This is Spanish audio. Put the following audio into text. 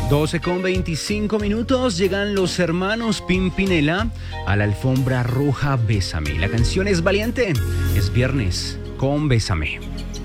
12:25 llegan los hermanos Pimpinela a la alfombra roja Bésame. La canción es valiente, es viernes con Bésame.